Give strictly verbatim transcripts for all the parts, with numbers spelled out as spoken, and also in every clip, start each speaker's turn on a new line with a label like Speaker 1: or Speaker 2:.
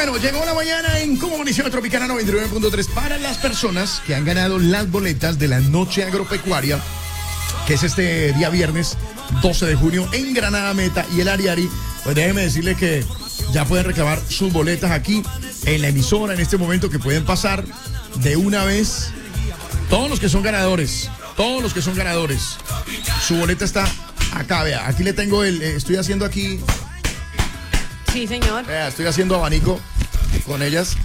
Speaker 1: Bueno, llegó la mañana en Como Amaneció Tropicana noventa y nueve punto tres para las personas que han ganado las boletas de la Noche Agropecuaria, que es este día viernes doce de junio en Granada Meta y el Ariari. Pues déjenme decirles que ya pueden reclamar sus boletas aquí en la emisora en este momento, que pueden pasar de una vez. Todos los que son ganadores, todos los que son ganadores, su boleta está acá, vea. Aquí le tengo el, eh, estoy haciendo aquí.
Speaker 2: Sí, señor.
Speaker 1: Vea, estoy haciendo abanico con ellas.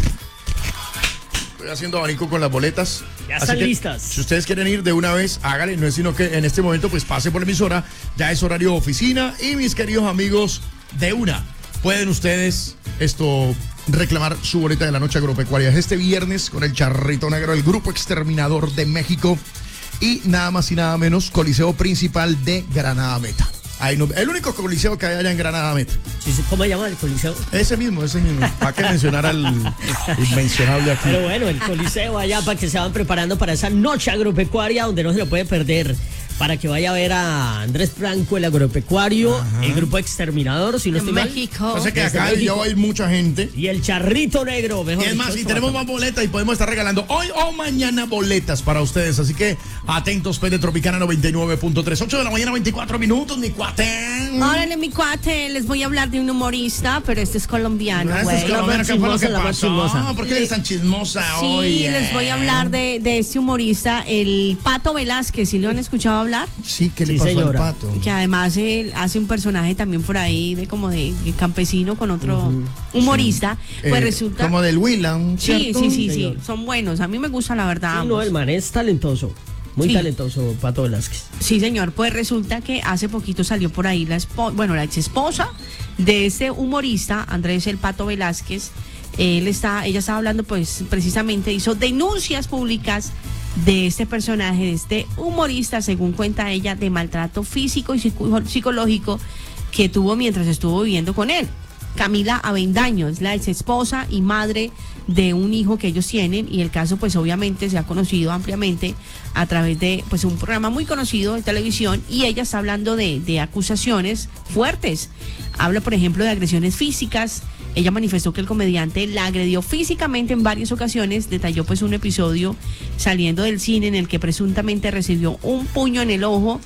Speaker 1: Estoy haciendo abanico con las boletas.
Speaker 3: Ya están
Speaker 1: Así que,
Speaker 3: listas.
Speaker 1: si ustedes quieren ir de una vez, háganle. No es sino que en este momento, pues pase por la emisora. Ya es horario de oficina. Y mis queridos amigos, de una, pueden ustedes esto reclamar su boleta de la Noche Agropecuaria. Es este viernes con el Charrito Negro, el Grupo Exterminador de México. Y nada más y nada menos, Coliseo Principal de Granada Meta. Ahí no, el único coliseo que hay allá en Granada Meta.
Speaker 3: Sí, sí, ¿cómo se llama el coliseo?
Speaker 1: Ese mismo, ese mismo. ¿Para qué mencionar al inmencionable aquí?
Speaker 3: Pero bueno, el coliseo allá para que se van preparando para esa Noche Agropecuaria donde no se lo puede perder. Para que vaya a ver a Andrés Franco, el agropecuario, ajá, el Grupo Exterminador, si no estoy mal.
Speaker 2: México.
Speaker 1: Entonces que acá ya va a ir mucha gente.
Speaker 3: Y el Charrito Negro, mejor.
Speaker 1: Y es más, y tenemos más boletas y podemos estar regalando hoy o mañana boletas para ustedes. Así que atentos, pues, de Tropicana noventa y nueve punto tres. ocho de la mañana, veinticuatro minutos, mi cuate.
Speaker 2: Órale, mi cuate, les voy a hablar de un humorista, pero este es colombiano,
Speaker 1: No,
Speaker 2: güey.
Speaker 1: este es colombiano. ¿Qué fue lo que
Speaker 3: La más
Speaker 1: pasó?
Speaker 3: chismosa.
Speaker 1: ¿Por qué eres tan chismosa
Speaker 2: Sí,
Speaker 1: hoy?
Speaker 2: les voy a hablar de, de este humorista, el Pato Velázquez. ¿Sí lo han escuchado hablar?
Speaker 1: Sí, ¿qué le
Speaker 3: Sí,
Speaker 1: pasó
Speaker 3: señora.
Speaker 1: al pato?
Speaker 2: Que además él hace un personaje también por ahí de como de, de campesino con otro uh-huh. humorista. Sí. Pues
Speaker 1: eh,
Speaker 2: resulta.
Speaker 1: Como del Willam,
Speaker 2: Sí,
Speaker 1: ¿cierto?
Speaker 2: sí, sí,
Speaker 3: Señor.
Speaker 2: sí. Son buenos. A mí me gusta la verdad.
Speaker 3: Sí, no, el man es talentoso. Muy
Speaker 2: Sí.
Speaker 3: talentoso, Pato Velázquez.
Speaker 2: Sí, señor. Pues resulta que hace poquito salió por ahí la esposa, bueno, la ex esposa de este humorista, Andrés el Pato Velázquez. Él está, ella estaba hablando, pues, precisamente hizo denuncias públicas de este personaje, de este humorista, según cuenta ella, de maltrato físico y psicológico que tuvo mientras estuvo viviendo con él. Camila Avendaño es la ex esposa y madre de un hijo que ellos tienen, y el caso pues obviamente se ha conocido ampliamente a través de pues un programa muy conocido de televisión, y ella está hablando de, de acusaciones fuertes. Habla, por ejemplo, de agresiones físicas. Ella manifestó que el comediante la agredió físicamente en varias ocasiones. Detalló pues un episodio saliendo del cine en el que presuntamente recibió un puño en el ojo.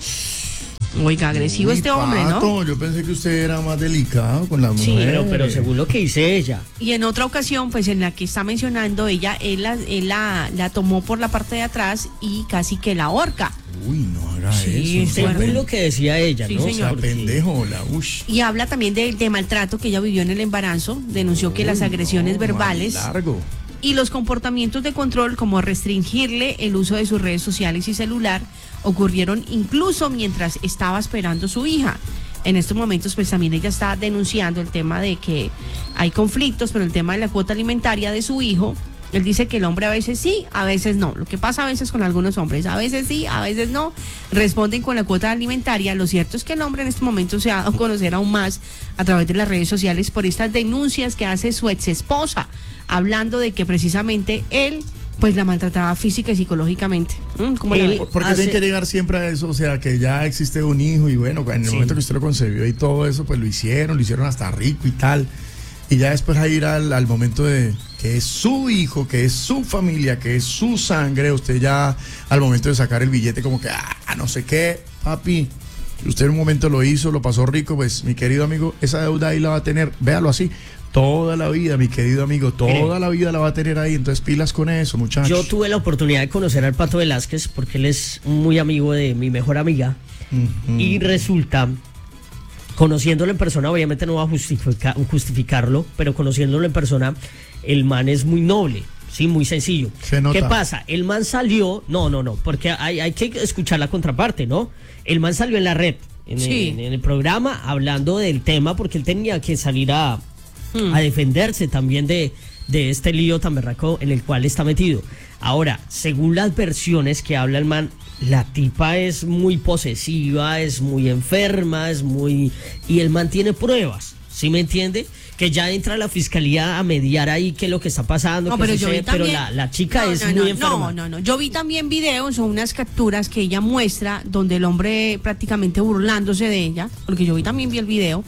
Speaker 2: Oiga, agresivo
Speaker 1: Uy,
Speaker 2: este hombre,
Speaker 1: Pato,
Speaker 2: ¿no?
Speaker 1: yo pensé que usted era más delicado con la mujer.
Speaker 2: Sí,
Speaker 3: Pero, pero según lo que dice ella.
Speaker 2: Y en otra ocasión, pues en la que está mencionando ella, él, la, él la, la tomó por la parte de atrás y casi que la ahorca.
Speaker 1: Uy, no haga
Speaker 2: Sí,
Speaker 1: eso.
Speaker 2: según
Speaker 3: Según lo que decía ella,
Speaker 2: Sí,
Speaker 3: ¿no?
Speaker 2: señor.
Speaker 1: O sea,
Speaker 3: Porque-
Speaker 1: pendejo, la ush.
Speaker 2: Y habla también de, de maltrato que ella vivió en el embarazo. Denunció que las
Speaker 1: Uy,
Speaker 2: agresiones
Speaker 1: no,
Speaker 2: verbales
Speaker 1: más largo.
Speaker 2: y los comportamientos de control, como restringirle el uso de sus redes sociales y celular, ocurrieron incluso mientras estaba esperando su hija. En estos momentos, pues también ella está denunciando el tema de que hay conflictos, pero el tema de la cuota alimentaria de su hijo. Él dice que el hombre a veces sí, a veces no. Lo que pasa a veces con algunos hombres, a veces sí, a veces no, responden con la cuota alimentaria. Lo cierto es que el hombre en este momento se ha dado a conocer aún más a través de las redes sociales por estas denuncias que hace su ex esposa, hablando de que precisamente él pues la maltrataba física y psicológicamente. ¿Mm? ¿Cómo la
Speaker 3: Él-
Speaker 2: ve?
Speaker 1: ¿Por por qué
Speaker 3: hace-
Speaker 1: tienen que llegar siempre a eso? O sea, que ya existe un hijo y bueno, en el
Speaker 3: Sí.
Speaker 1: momento que usted lo concebió y todo eso, pues lo hicieron, lo hicieron hasta rico y tal. Y ya después a ir al, al momento de que es su hijo, que es su familia, que es su sangre, usted ya al momento de sacar el billete como que, ah, no sé qué, papi, usted en un momento lo hizo, lo pasó rico, pues mi querido amigo, esa deuda ahí la va a tener, véalo así, toda la vida, mi querido amigo, toda
Speaker 3: Mire,
Speaker 1: la vida la va a tener ahí, entonces pilas con eso, muchachos.
Speaker 3: Yo tuve la oportunidad de conocer al Pato Velázquez porque él es muy amigo de mi mejor amiga.
Speaker 1: Ujú.
Speaker 3: Y resulta, conociéndolo en persona, obviamente no va a justifica- justificarlo, pero conociéndolo en persona, el man es muy noble, sí, muy sencillo.
Speaker 1: Se nota.
Speaker 3: ¿Qué pasa? El man salió, no, no, no, porque hay, hay que escuchar la contraparte, ¿no? El man salió en la red, en,
Speaker 2: Sí.
Speaker 3: el, en el programa, hablando del tema, porque él tenía que salir a, a defenderse también de, de este lío tan berraco en el cual está metido. Ahora, según las versiones que habla el man, la tipa es muy posesiva, es muy enferma, es muy... Y el man tiene pruebas, ¿sí me entiende? Que ya entra la fiscalía a mediar ahí qué es lo que está pasando,
Speaker 2: No,
Speaker 3: qué
Speaker 2: pero yo vi
Speaker 3: sucede, pero
Speaker 2: también-
Speaker 3: la, la chica
Speaker 2: No,
Speaker 3: es
Speaker 2: no,
Speaker 3: muy
Speaker 2: no,
Speaker 3: enferma.
Speaker 2: No, no, no. Yo vi también videos o unas capturas que ella muestra donde el hombre prácticamente burlándose de ella, porque yo vi también vi el video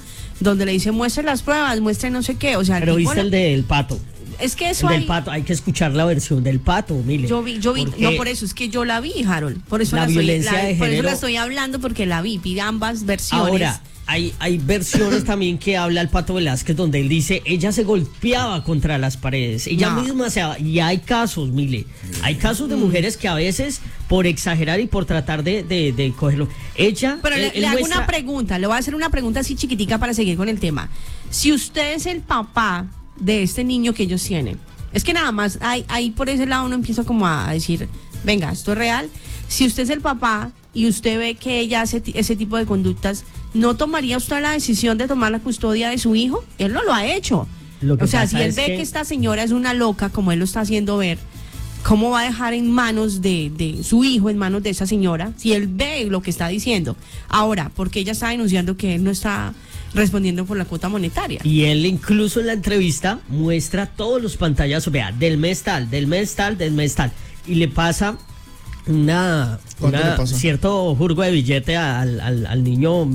Speaker 2: donde le dice muestre las pruebas, muestre no sé qué, o sea,
Speaker 3: Pero
Speaker 2: tipo,
Speaker 3: viste el del pato.
Speaker 2: es que eso
Speaker 3: El del
Speaker 2: hay-
Speaker 3: pato, hay que escuchar la versión del pato, mire.
Speaker 2: yo vi, yo vi,
Speaker 3: Porque
Speaker 2: no por eso, es que yo la vi, Harold, por eso
Speaker 3: La
Speaker 2: la, estoy,
Speaker 3: violencia
Speaker 2: la-
Speaker 3: de
Speaker 2: por eso
Speaker 3: género-
Speaker 2: la estoy hablando, porque la vi, vi ambas versiones.
Speaker 3: Ahora, hay, hay versiones también que habla el Pato Velázquez donde él dice, ella se golpeaba contra las paredes, ella
Speaker 2: No.
Speaker 3: misma se... Y hay casos, mire, hay casos de mujeres que a veces, por exagerar y por tratar de, de, de cogerlo, ella...
Speaker 2: Pero
Speaker 3: él-
Speaker 2: le,
Speaker 3: él
Speaker 2: le hago
Speaker 3: muestra-
Speaker 2: una pregunta, le voy a hacer una pregunta así chiquitica para seguir con el tema. Si usted es el papá de este niño que ellos tienen, es que nada más, ahí, ahí por ese lado uno empieza como a decir, venga, esto es real. Si usted es el papá y usted ve que ella hace ti- ese tipo de conductas, ¿no tomaría usted la decisión de tomar la custodia de su hijo? Él no lo ha hecho.
Speaker 3: Lo que
Speaker 2: O sea,
Speaker 3: pasa
Speaker 2: si él
Speaker 3: es
Speaker 2: ve
Speaker 3: que-
Speaker 2: que esta señora es una loca, como él lo está haciendo ver, ¿cómo va a dejar en manos de, de su hijo, en manos de esa señora, si él ve lo que está diciendo? Ahora, porque ella está denunciando que él no está respondiendo por la cuota monetaria.
Speaker 3: Y él incluso en la entrevista muestra todos los pantallazos, vea, del mes tal, del mes tal, del mes tal. Y le pasa una,
Speaker 1: ¿Cuánto
Speaker 3: una-
Speaker 1: le pasa?
Speaker 3: cierto jurgo de billete al, al, al niño,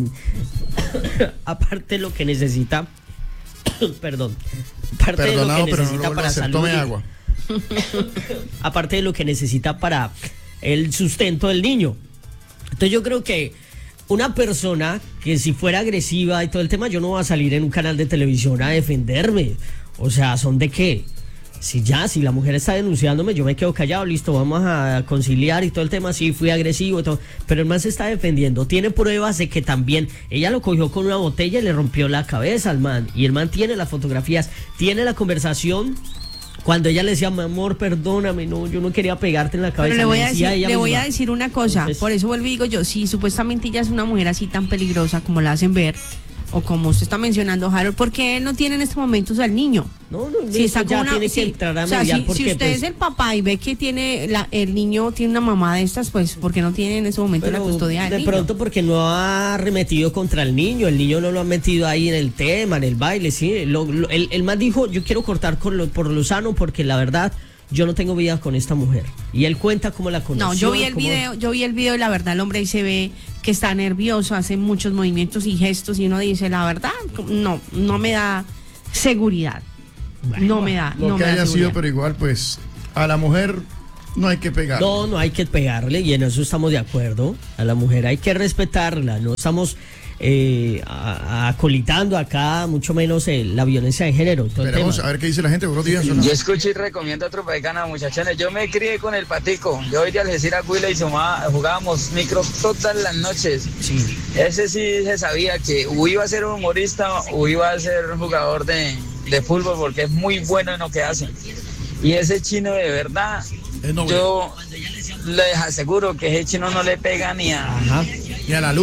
Speaker 3: aparte de lo que necesita, perdón, aparte de lo
Speaker 1: Perdonado,
Speaker 3: que
Speaker 1: pero no
Speaker 3: necesita
Speaker 1: lo vuelvo a
Speaker 3: para
Speaker 1: hacer.
Speaker 3: salud,
Speaker 1: Tome
Speaker 3: y-
Speaker 1: agua.
Speaker 3: aparte de lo que necesita para el sustento del niño. Entonces yo creo que una persona que si fuera agresiva y todo el tema, yo no voy a salir en un canal de televisión a defenderme. O sea, ¿son de qué? Si ya, si la mujer está denunciándome, yo me quedo callado, listo, vamos a conciliar y todo el tema, sí, fui agresivo y todo. Pero el man se está defendiendo, tiene pruebas de que también ella lo cogió con una botella y le rompió la cabeza al man. Y el man tiene las fotografías, tiene la conversación. Cuando ella le decía, mi amor, perdóname, no, yo no quería pegarte en la cabeza.
Speaker 2: Pero le voy,
Speaker 3: me
Speaker 2: a
Speaker 3: decía
Speaker 2: decir,
Speaker 3: ella
Speaker 2: le voy
Speaker 3: misma.
Speaker 2: a decir una cosa,
Speaker 3: Entonces-
Speaker 2: por eso vuelvo y digo yo, si supuestamente ella es una mujer así tan peligrosa como la hacen ver, o como usted está mencionando, Harold, ¿por qué él no tiene en estos momentos al niño?
Speaker 3: No, no,
Speaker 2: Si
Speaker 3: eso
Speaker 2: está
Speaker 3: ya
Speaker 2: con una,
Speaker 3: tiene
Speaker 2: si-
Speaker 3: que entrar a
Speaker 2: o sea,
Speaker 3: mediar
Speaker 2: si,
Speaker 3: porque
Speaker 2: si usted
Speaker 3: pues,
Speaker 2: es el papá y ve que tiene la, el niño tiene una mamá de estas, pues ¿por qué no tiene en ese momento la
Speaker 3: pero
Speaker 2: custodia del
Speaker 3: de
Speaker 2: niño?
Speaker 3: pronto porque no ha arremetido contra el niño, el niño no lo ha metido ahí en el tema, en el baile, sí. Lo, lo- el, el man dijo, yo quiero cortar con lo, por lo sano porque la verdad yo no tengo vida con esta mujer. Y él cuenta cómo la conoció.
Speaker 2: No, yo vi el
Speaker 3: cómo-
Speaker 2: video, yo vi el video y la verdad el hombre ahí se ve que está nervioso, hace muchos movimientos y gestos y uno dice, la verdad, no, no me da seguridad. No me da,
Speaker 1: Lo
Speaker 2: no
Speaker 1: que
Speaker 2: me da
Speaker 1: haya sido,
Speaker 2: seguridad.
Speaker 1: pero igual, pues, a la mujer no hay que pegar.
Speaker 3: No, no hay que pegarle y en eso estamos de acuerdo. A la mujer hay que respetarla, no estamos eh, a- a- acolitando acá, mucho menos eh, la violencia de género. y todo el
Speaker 1: Esperemos
Speaker 3: tema.
Speaker 1: a ver qué dice la gente. Buenos días. Hola.
Speaker 4: Yo escucho y recomiendo a Tropicana, muchachones. Yo me crié con el patico. Yo hoy de Algeciras, Huila y Sumá jugábamos micro todas las noches.
Speaker 3: Sí.
Speaker 4: Ese sí se sabía que o iba a ser un humorista o iba a ser un jugador de, de fútbol porque es muy bueno en lo que hace. Y ese chino de verdad,
Speaker 1: Es noble.
Speaker 4: yo les aseguro que ese chino no le pega ni a...
Speaker 3: Ajá.
Speaker 1: Y a la luz.